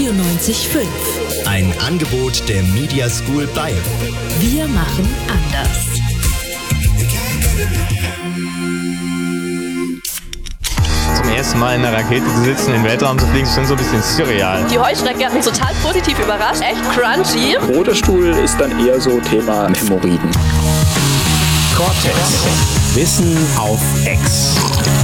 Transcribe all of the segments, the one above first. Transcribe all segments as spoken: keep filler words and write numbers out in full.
vierundneunzig Komma fünf. Ein Angebot der Media School Bayern. Wir machen anders. Zum ersten Mal in einer Rakete zu sitzen, in den Weltraum zu fliegen, ist schon so ein bisschen surreal. Die Heuschrecke hat mich total positiv überrascht. Echt crunchy. Roter Stuhl ist dann eher so Thema Hämorrhoiden. Cortex. Wissen auf Ex.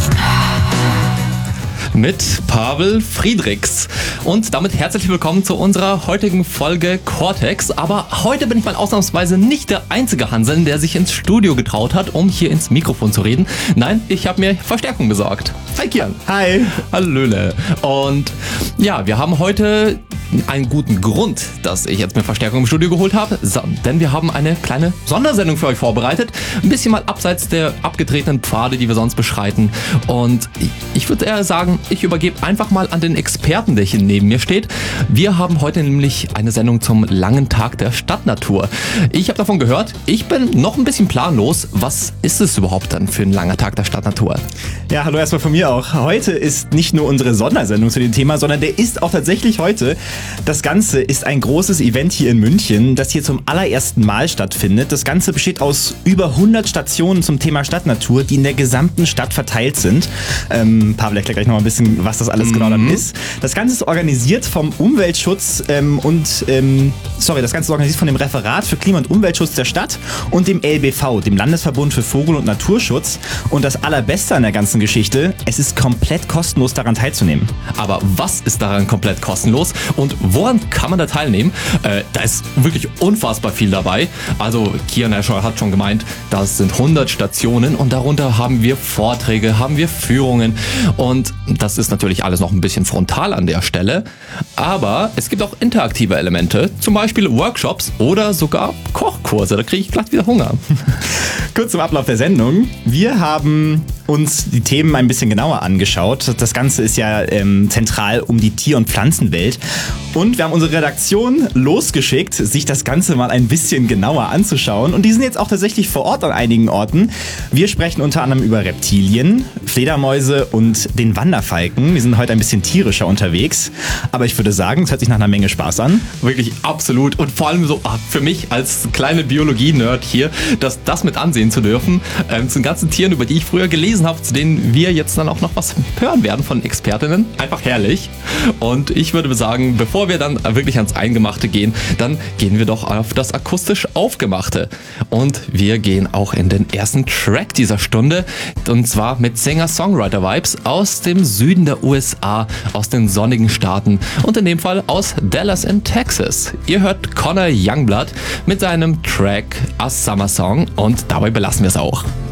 Mit Pavel Friedrichs. Und damit herzlich willkommen zu unserer heutigen Folge Cortex. Aber heute bin ich mal ausnahmsweise nicht der einzige Hansel, der sich ins Studio getraut hat, um hier ins Mikrofon zu reden. Nein, ich habe mir Verstärkung besorgt. Hi Kian. Hi. Hallöle. Und ja, wir haben heute einen guten Grund, dass ich jetzt mir Verstärkung im Studio geholt habe, so, denn wir haben eine kleine Sondersendung für euch vorbereitet. Ein bisschen mal abseits der abgetretenen Pfade, die wir sonst beschreiten. Und ich würde eher sagen, ich übergebe einfach mal an den Experten, der hier neben mir steht. Wir haben heute nämlich eine Sendung zum langen Tag der Stadtnatur. Ich habe davon gehört, ich bin noch ein bisschen planlos. Was ist es überhaupt dann für ein langer Tag der Stadtnatur? Ja, hallo erstmal von mir auch. Heute ist nicht nur unsere Sondersendung zu dem Thema, sondern der ist auch tatsächlich heute. Das Ganze ist ein großes Event hier in München, das hier zum allerersten Mal stattfindet. Das Ganze besteht aus über hundert Stationen zum Thema Stadtnatur, die in der gesamten Stadt verteilt sind. Ähm, Pavel erklärt gleich noch mal ein bisschen, was das alles mhm. genau dann ist. Das Ganze ist organisiert vom Umweltschutz ähm, und, ähm, sorry, das Ganze ist organisiert von dem Referat für Klima- und Umweltschutz der Stadt und dem L B V, dem Landesverbund für Vogel- und Naturschutz. Und das Allerbeste an der ganzen Geschichte, es ist komplett kostenlos, daran teilzunehmen. Aber was ist daran komplett kostenlos und woran kann man da teilnehmen? Äh, da ist wirklich unfassbar viel dabei. Also Kian hat schon gemeint, das sind hundert Stationen und darunter haben wir Vorträge, haben wir Führungen und das ist natürlich alles noch ein bisschen frontal an der Stelle. Aber es gibt auch interaktive Elemente, zum Beispiel Workshops oder sogar Kochkurse. Da kriege ich glatt wieder Hunger. Kurz zum Ablauf der Sendung. Wir haben uns die Themen ein bisschen genauer angeschaut. Das Ganze ist ja ähm, zentral um die Tier- und Pflanzenwelt. Und wir haben unsere Redaktion losgeschickt, sich das Ganze mal ein bisschen genauer anzuschauen. Und die sind jetzt auch tatsächlich vor Ort an einigen Orten. Wir sprechen unter anderem über Reptilien, Fledermäuse und den Wanderfalken. Wir sind heute ein bisschen tierischer unterwegs. Aber ich würde sagen, es hört sich nach einer Menge Spaß an. Wirklich absolut. Und vor allem so für mich als kleine Biologie-Nerd hier, das, das mit ansehen zu dürfen. Ähm, zu den ganzen Tieren, über die ich früher gelesen habe, zu denen wir jetzt dann auch noch was hören werden von Expertinnen. Einfach herrlich. Und ich würde sagen, bevor wir dann wirklich ans Eingemachte gehen, dann gehen wir doch auf das akustisch Aufgemachte. Und wir gehen auch in den ersten Track dieser Stunde. Und zwar mit Singer-Songwriter-Vibes aus dem Süden der U S A, aus den sonnigen Staaten und in dem Fall aus Dallas in Texas. Ihr hört Connor Youngblood mit seinem Track A Summer Song und dabei belassen wir es auch.